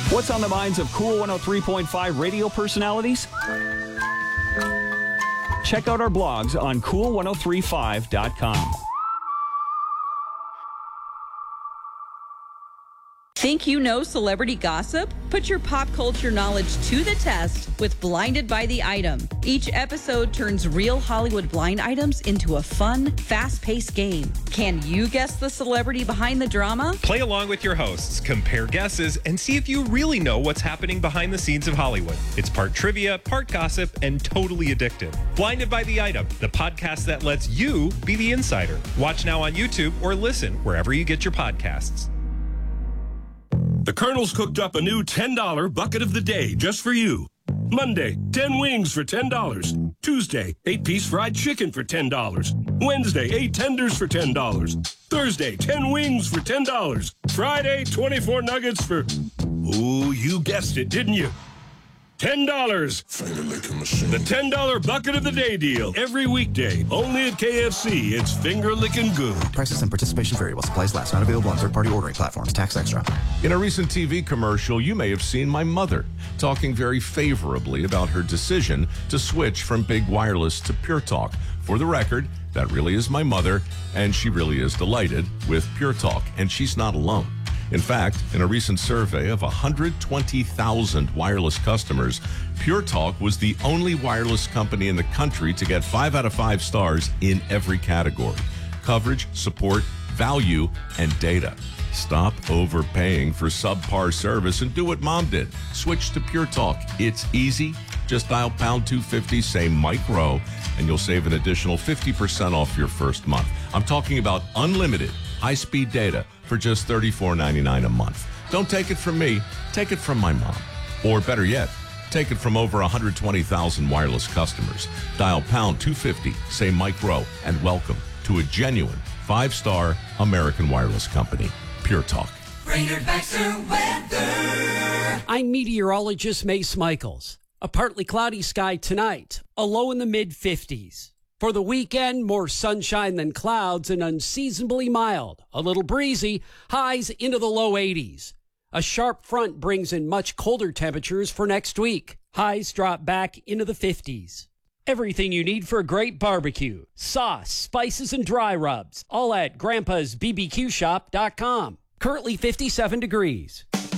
What's on the minds of Cool 103.5 radio personalities? Check out our blogs on cool1035.com. Think you know celebrity gossip? Put your pop culture knowledge to the test with Blinded by the Item. Each episode turns real Hollywood blind items into a fun, fast-paced game. Can you guess the celebrity behind the drama? Play along with your hosts, compare guesses, and see if you really know what's happening behind the scenes of Hollywood. It's part trivia, part gossip, and totally addictive. Blinded by the Item, the podcast that lets you be the insider. Watch now on YouTube or listen wherever you get your podcasts. The Colonel's cooked up a new $10 bucket of the day just for you. Monday, 10 wings for $10. Tuesday, 8-piece fried chicken for $10. Wednesday, 8 tenders for $10. Thursday, 10 wings for $10. Friday, 24 nuggets for... Ooh, you guessed it, didn't you? $10. Finger licking machine. The $10 bucket of the day deal. Every weekday. Only at KFC. It's finger licking good. Prices and participation vary while supplies last. Not available on third-party ordering platforms. Tax extra. In a recent TV commercial, you may have seen my mother talking very favorably about her decision to switch from Big Wireless to Pure Talk. For the record, that really is my mother, and she really is delighted with Pure Talk, and she's not alone. In fact, in a recent survey of 120,000 wireless customers, Pure Talk was the only wireless company in the country to get 5 out of 5 stars in every category: coverage, support, value, and data. Stop overpaying for subpar service and do what Mom did. Switch to Pure Talk. It's easy. Just dial pound 250, say Mike Rowe, and you'll save an additional 50% off your first month. I'm talking about unlimited high-speed data for just $34.99 a month. Don't take it from me. Take it from my mom. Or better yet, take it from over 120,000 wireless customers. Dial pound 250, say Mike Rowe, and welcome to a genuine 5-star American wireless company, Pure Talk. Brainerd Baxter weather. I'm meteorologist Mace Michaels. A partly cloudy sky tonight, a low in the mid-50s. For the weekend, more sunshine than clouds and unseasonably mild. A little breezy, highs into the low 80s. A sharp front brings in much colder temperatures for next week. Highs drop back into the 50s. Everything you need for a great barbecue. Sauce, spices, and dry rubs. All at Grandpa'sBBQShop.com. Currently 57 degrees.